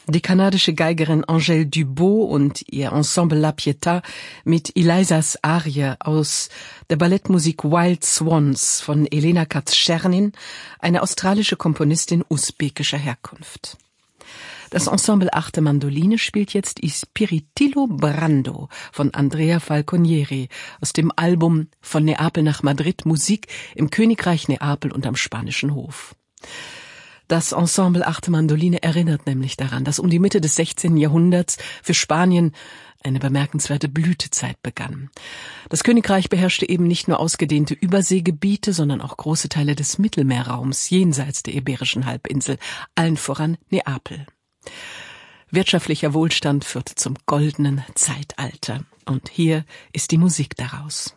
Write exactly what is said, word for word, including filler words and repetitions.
Die kanadische Geigerin Angèle Dubeau und ihr Ensemble La Pietà mit Eliasas Arie aus der Ballettmusik Wild Swans von Elena Katz-Czernin, eine australische Komponistin usbekischer Herkunft. Das Ensemble Arte Mandoline spielt jetzt I Spiritillo Brando von Andrea Falconieri aus dem Album Von Neapel nach Madrid, Musik im Königreich Neapel und am spanischen Hof. Das Ensemble Arte Mandoline erinnert nämlich daran, dass um die Mitte des sechzehnten Jahrhunderts für Spanien eine bemerkenswerte Blütezeit begann. Das Königreich beherrschte eben nicht nur ausgedehnte Überseegebiete, sondern auch große Teile des Mittelmeerraums jenseits der Iberischen Halbinsel, allen voran Neapel. Wirtschaftlicher Wohlstand führte zum goldenen Zeitalter. Und hier ist die Musik daraus.